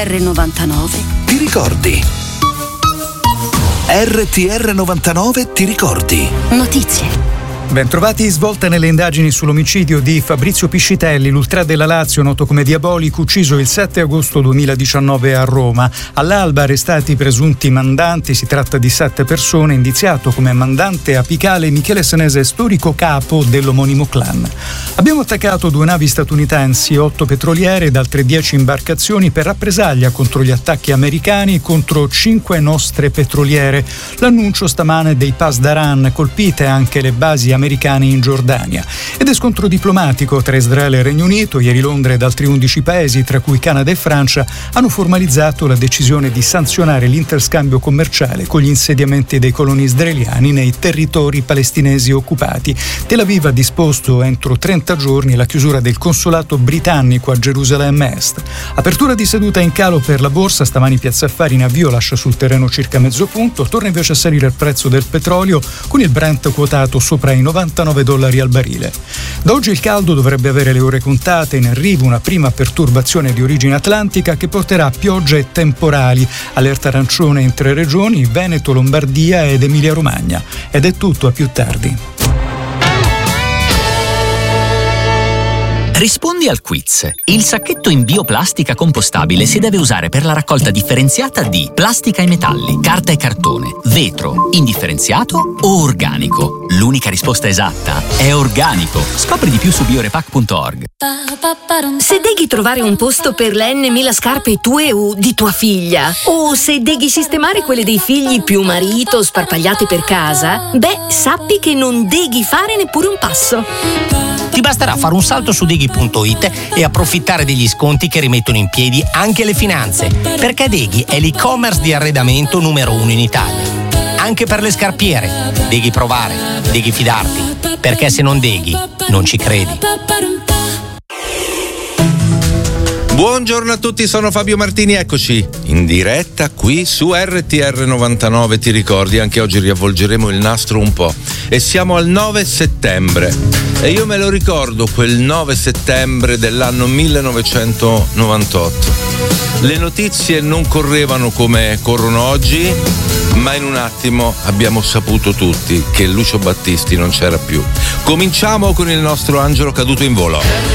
R99 Ti ricordi? RTR 99 ti ricordi? Notizie. Bentrovati. Svolta nelle indagini sull'omicidio di Fabrizio Piscitelli, l'ultra della Lazio, noto come Diabolico, ucciso il 7 agosto 2019 a Roma. All'alba arrestati i presunti mandanti, si tratta di 7 persone, indiziato come mandante apicale Michele Senese, storico capo dell'omonimo clan. Abbiamo attaccato 2 navi statunitensi, 8 petroliere ed altre 10 imbarcazioni per rappresaglia contro gli attacchi americani contro 5 nostre petroliere. L'annuncio stamane dei Pasdaran, colpite anche le basi americani in Giordania. Ed è scontro diplomatico tra Israele e Regno Unito. Ieri Londra ed altri 11 paesi, tra cui Canada e Francia, hanno formalizzato la decisione di sanzionare l'interscambio commerciale con gli insediamenti dei coloni israeliani nei territori palestinesi occupati. Tel Aviv ha disposto entro 30 giorni la chiusura del consolato britannico a Gerusalemme Est. Apertura di seduta in calo per la borsa. Stamani Piazza Affari in avvio, lascia sul terreno circa mezzo punto. Torna invece a salire il prezzo del petrolio, con il Brent quotato sopra i $99 al barile. Da oggi il caldo dovrebbe avere le ore contate. In arrivo una prima perturbazione di origine atlantica che porterà piogge e temporali. Allerta arancione in 3 regioni: Veneto, Lombardia ed Emilia-Romagna. Ed è tutto, a più tardi. Rispondi al quiz. Il sacchetto in bioplastica compostabile si deve usare per la raccolta differenziata di plastica e metalli, carta e cartone, vetro, indifferenziato o organico. L'unica risposta esatta è organico. Scopri di più su biorepack.org. Se devi trovare un posto per le N.000 scarpe tue o di tua figlia, o se devi sistemare quelle dei figli più marito sparpagliate per casa, sappi che non devi fare neppure un passo. Ti basterà fare un salto su Deghi.it e approfittare degli sconti che rimettono in piedi anche le finanze, perché Deghi è l'e-commerce di arredamento numero 1 in Italia. Anche per le scarpiere, devi provare, devi fidarti, perché se non Deghi, non ci credi. Buongiorno a tutti, sono Fabio Martini, eccoci in diretta qui su RTR 99, ti ricordi? Anche oggi riavvolgeremo il nastro un po' e siamo al 9 settembre e io me lo ricordo quel 9 settembre dell'anno 1998. Le notizie non correvano come corrono oggi, ma in un attimo abbiamo saputo tutti che Lucio Battisti non c'era più. Cominciamo con il nostro angelo caduto in volo.